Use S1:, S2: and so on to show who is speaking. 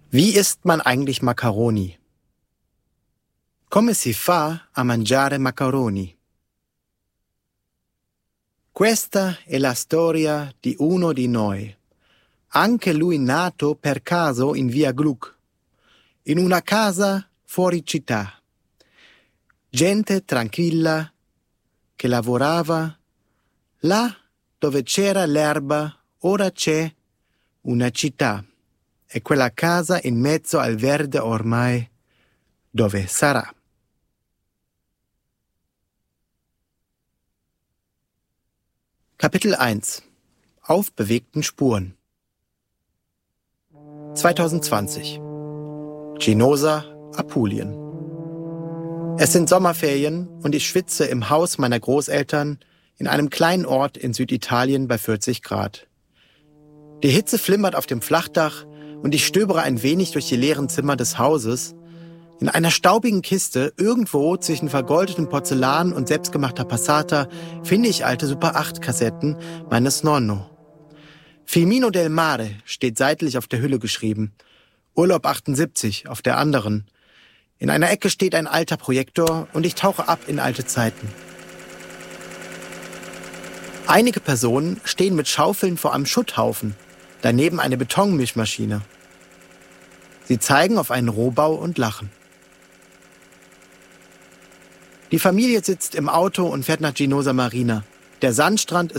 S1: Wie isst man eigentlich Macaroni? Come si fa a mangiare macaroni? Questa è la storia di uno di noi, anche lui nato per caso in via Gluck, in una casa fuori città. Gente tranquilla che lavorava, là dove c'era l'erba, ora c'è una città, e quella casa in mezzo al verde ormai, dove sarà? Kapitel 1 – Auf bewegten Spuren 2020 Cinosa, Apulien. Es sind Sommerferien und ich schwitze im Haus meiner Großeltern in einem kleinen Ort in Süditalien bei 40 Grad. Die Hitze flimmert auf dem Flachdach und ich stöbere ein wenig durch die leeren Zimmer des Hauses. In einer staubigen Kiste, irgendwo zwischen vergoldetem Porzellan und selbstgemachter Passata, finde ich alte Super-8-Kassetten meines Nonno. Filmino del Mare steht seitlich auf der Hülle geschrieben. Urlaub 78 auf der anderen. In einer Ecke steht ein alter Projektor und ich tauche ab in alte Zeiten. Einige Personen stehen mit Schaufeln vor einem Schutthaufen, daneben eine Betonmischmaschine. Sie zeigen auf einen Rohbau und lachen. Die Familie sitzt im Auto und fährt nach Cinosa Marina. Der Sandstrand ist